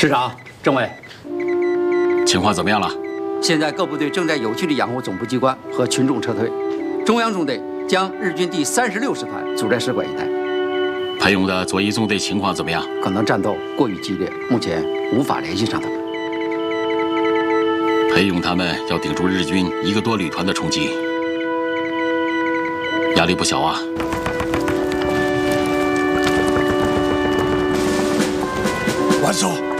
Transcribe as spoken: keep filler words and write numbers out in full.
师长、政委， 情况怎么样了？ 现在各部队正在有序地养护总部机关和群众撤退。中央纵队将日军第三十六师团阻在使馆一带。 裴勇的左翼纵队情况怎么样？ 可能战斗过于激烈，目前无法联系上他们。 裴勇他们要顶住日军一个多旅团的冲击，压力不小啊。 完手。